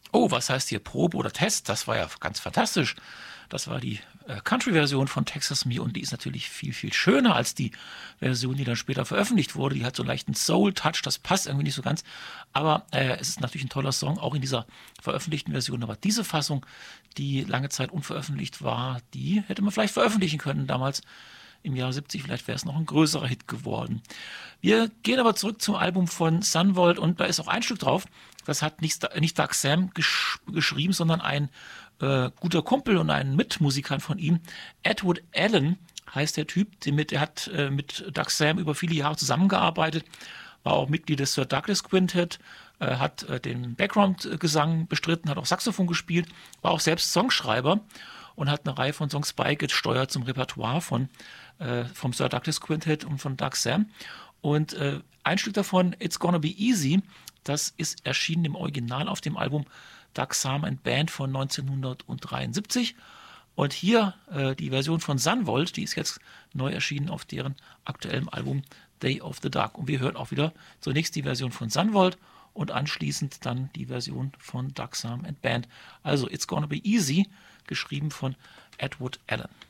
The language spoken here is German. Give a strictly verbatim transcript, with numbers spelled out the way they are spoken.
Oh, was heißt hier Probe oder Test? Das war ja ganz fantastisch. Das war die äh, Country-Version von Texas Me und die ist natürlich viel, viel schöner als die Version, die dann später veröffentlicht wurde. Die hat so einen leichten Soul-Touch, das passt irgendwie nicht so ganz. Aber äh, es ist natürlich ein toller Song, auch in dieser veröffentlichten Version. Aber diese Fassung, die lange Zeit unveröffentlicht war, die hätte man vielleicht veröffentlichen können damals im Jahr siebzig. Vielleicht wäre es noch ein größerer Hit geworden. Wir gehen aber zurück zum Album von Sunvolt und da ist auch ein Stück drauf. Das hat nicht, nicht Doug Sam gesch geschrieben, sondern ein äh, guter Kumpel und ein Mitmusiker von ihm. Edward Allen heißt der Typ, der, mit, der hat äh, mit Doug Sam über viele Jahre zusammengearbeitet, war auch Mitglied des Sir Douglas Quintet, äh, hat äh, den Background-Gesang bestritten, hat auch Saxophon gespielt, war auch selbst Songschreiber und hat eine Reihe von Songs beigesteuert zum Repertoire von, äh, vom Sir Douglas Quintet und von Doug Sam. Und äh, ein Stück davon, It's Gonna Be Easy, das ist erschienen im Original auf dem Album Doug Sam and Band von neunzehnhundertdreiundsiebzig. Und hier äh, die Version von Sunvolt, die ist jetzt neu erschienen auf deren aktuellem Album Day of the Dark. Und wir hören auch wieder zunächst die Version von Sunvolt und anschließend dann die Version von Doug Sam and Band. Also It's Gonna Be Easy, geschrieben von Edward Allen.